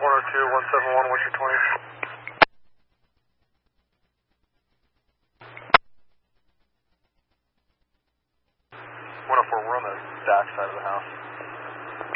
102, 171, what's your 20? 104, we're on the back side of the house.